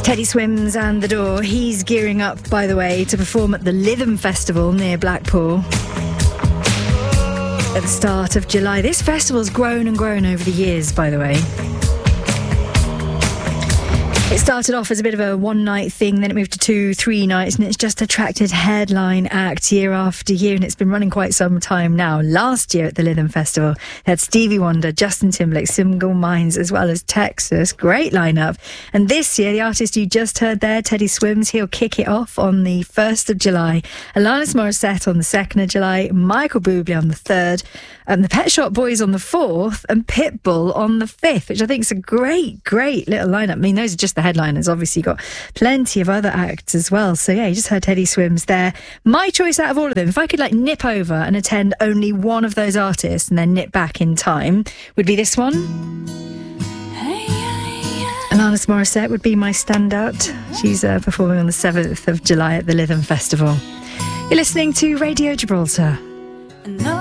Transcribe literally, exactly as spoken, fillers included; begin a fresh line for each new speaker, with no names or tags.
Teddy Swims and The Door. He's gearing up, by the way, to perform at the Lytham Festival near Blackpool at the start of July. This festival's grown and grown over the years, by the way. It started off as a bit of a one-night thing, then it moved to two, three nights, and it's just attracted headline acts year after year, and it's been running quite some time now. Last year at the Lytham Festival, they had Stevie Wonder, Justin Timberlake, Single Minds, as well as Texas. Great lineup. And this year, the artist you just heard there, Teddy Swims, he'll kick it off on the first of July. Alanis Morissette on the second of July, Michael Bublé on the third, and the Pet Shop Boys on the fourth, and Pitbull on the fifth, which I think is a great, great little lineup. I mean, those are just the headliners. Obviously, got plenty of other acts as well. So yeah, you just heard Teddy Swims there. My choice out of all of them, if I could like nip over and attend only one of those artists and then nip back in time, would be this one. Alanis Morissette would be my standout. She's uh, performing on the seventh of July at the Lytham Festival. You're listening to Radio Gibraltar.